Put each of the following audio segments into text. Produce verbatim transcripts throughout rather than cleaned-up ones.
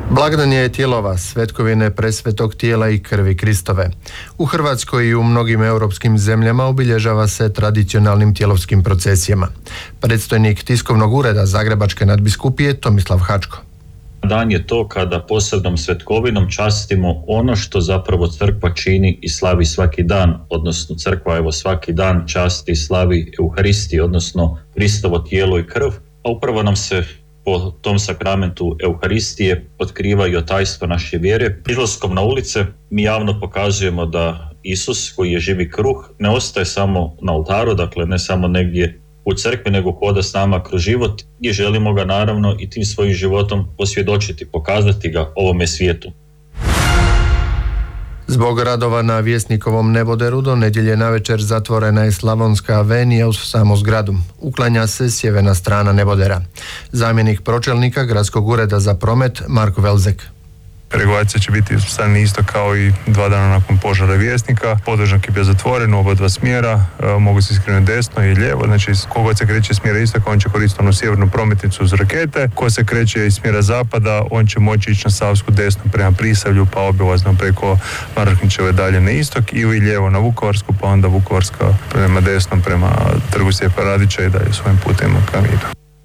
Blagdan je tijelova, svetkovine presvetog tijela i krvi Kristove. U Hrvatskoj i u mnogim europskim zemljama obilježava se tradicionalnim tjelovskim procesijama. Predstojnik tiskovnog ureda Zagrebačke nadbiskupije Tomislav Hačko. Dan je to kada posebnom svetkovinom častimo ono što zapravo crkva čini i slavi svaki dan, odnosno crkva evo svaki dan časti i slavi Euharistiju, odnosno Kristovo tijelo i krv, a upravo nam se po tom sakramentu Euharistije otkrivaju tajstva naše vjere. Izlaskom na ulice mi javno pokazujemo da Isus, koji je živi kruh, ne ostaje samo na oltaru, dakle ne samo negdje u crkvi, nego hoda s nama kroz život i želimo ga naravno i tim svojim životom posvjedočiti, pokazati ga ovome svijetu. Zbog radova na Vjesnikovom neboderu do nedjelje navečer zatvorena je Slavonska avenija uz samu zgradu. Uklanja se sjeverna strana nebodera. Zamjenik pročelnika Gradskog ureda za promet Marko Velzek. Regulacija će biti uspostavljena isto kao i dva dana nakon požara Vjesnika. Podvožnjak je bio zatvoren u oba dva smjera, e, mogu se skrenuti desno i lijevo, znači kogod se kreće iz smjera istoka, on će koristiti onu sjevernu prometnicu uz rakete. Ko se kreće iz smjera zapada, on će moći ići na Savsku desno prema Prisavlju, pa obilazno preko Marahnićeve dalje na istok, ili lijevo na Vukovarsku, pa onda Vukovarska prema desnom, prema Trgu Stjepana Radića i dalje svojim putem u Kamiru.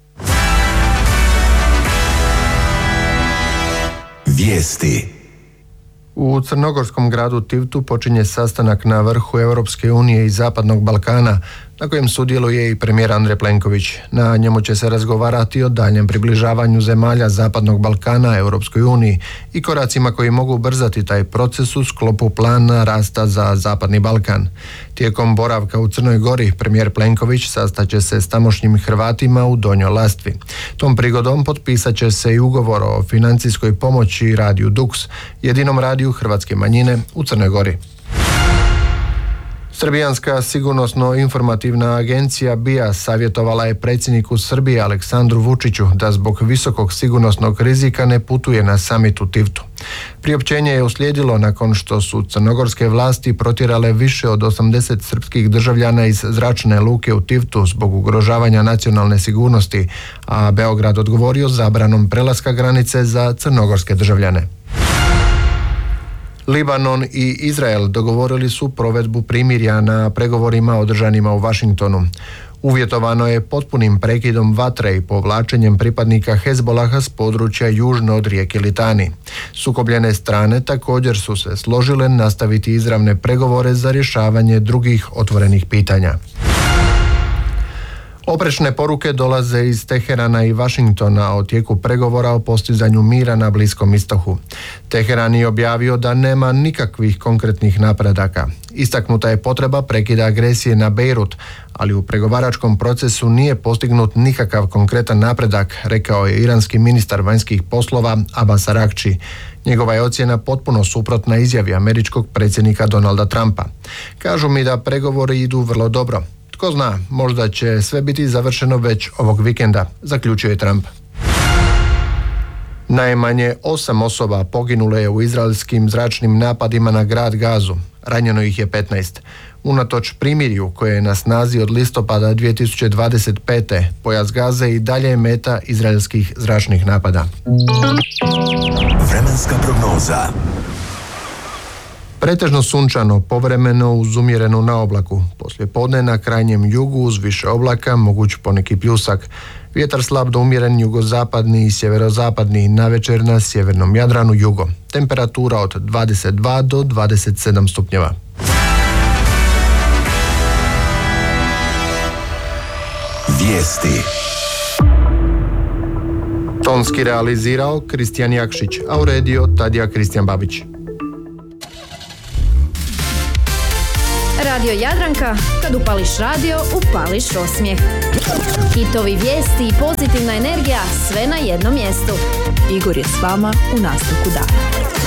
Vijesti. U crnogorskom gradu Tivtu počinje sastanak na vrhu Europske unije i Zapadnog Balkana, na kojem sudjeluje i premijer Andrej Plenković. Na njemu će se razgovarati o daljnjem približavanju zemalja Zapadnog Balkana Europskoj uniji i koracima koji mogu ubrzati taj proces u sklopu plana rasta za Zapadni Balkan. Tijekom boravka u Crnoj Gori premijer Plenković sastaće se s tamošnjim Hrvatima u Donjoj Lastvi. Tom prigodom potpisat će se i ugovor o financijskoj pomoći radiju Dux, jedinom radiju hrvatske manjine u Crnoj Gori. Srbijanska sigurnosno-informativna agencija B I A savjetovala je predsjedniku Srbije Aleksandru Vučiću da zbog visokog sigurnosnog rizika ne putuje na samit u Tivtu. Priopćenje je uslijedilo nakon što su crnogorske vlasti protjerale više od osamdeset srpskih državljana iz zračne luke u Tivtu zbog ugrožavanja nacionalne sigurnosti, a Beograd odgovorio zabranom prelaska granice za crnogorske državljane. Libanon i Izrael dogovorili su provedbu primirja na pregovorima održanima u Washingtonu. Uvjetovano je potpunim prekidom vatre i povlačenjem pripadnika Hezbolaha s područja južno od rijeke Litani. Sukobljene strane također su se složile nastaviti izravne pregovore za rješavanje drugih otvorenih pitanja. Oprečne poruke dolaze iz Teherana i Washingtona o tijeku pregovora o postizanju mira na Bliskom istoku. Teheran je objavio da nema nikakvih konkretnih napredaka. Istaknuta je potreba prekida agresije na Bejrut, ali u pregovaračkom procesu nije postignut nikakav konkretan napredak, rekao je iranski ministar vanjskih poslova Abbas Araghči. Njegova je ocjena potpuno suprotna izjavi američkog predsjednika Donalda Trumpa. Kažu mi da pregovori idu vrlo dobro. Tko zna, možda će sve biti završeno već ovog vikenda, zaključio je Trump. Najmanje osam osoba poginulo je u izraelskim zračnim napadima na grad Gazu. Ranjeno ih je petnaest. Unatoč primirju koje je na snazi od listopada dvije tisuće dvadeset pete. pojas Gaze i dalje je meta izraelskih zračnih napada. Vremenska prognoza. Pretežno sunčano, povremeno uz umjerenu naoblaku. Poslije podne na krajnjem jugu uz više oblaka, moguć poneki pljusak. Vjetar slab do umjeren jugozapadni i sjeverozapadni, navečer na sjevernom Jadranu jugo. Temperatura od dvadeset dva do dvadeset sedam stupnjeva. Vijesti. Tonski realizirao Kristijan Jakšić, a uredio Tadija Kristijan Babić. Radio Jadranka, kad upališ radio, upališ osmijeh. Hitovi, vijesti i pozitivna energija, sve na jednom mjestu. Igor je s vama u nastavku dana.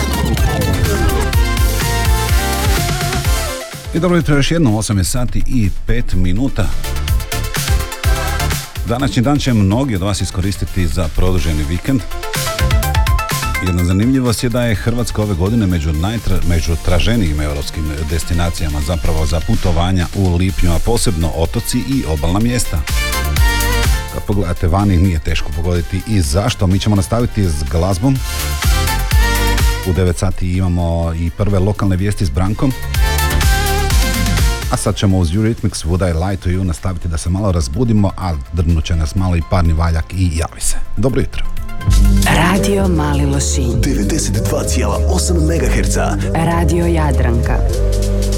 I dobro jutro još jednom, osam je sati i pet minuta. Današnji dan će mnogi od vas iskoristiti za produženi vikend. Jedna zanimljivost je da je Hrvatska ove godine među, najtra, među traženijim europskim destinacijama zapravo za putovanja u lipnju, a posebno otoci i obalna mjesta. Kad pogledate vani nije teško pogoditi i zašto. Mi ćemo nastaviti s glazbom. U devet sati imamo i prve lokalne vijesti s Brankom. A sad ćemo uz Eurythmics Would I Lie to You nastaviti da se malo razbudimo, a drnut će nas malo i parni valjak i javi se. Dobro jutro. Radio Mali Lošinj devedeset dva zarez osam megaherca. Radio Jadranka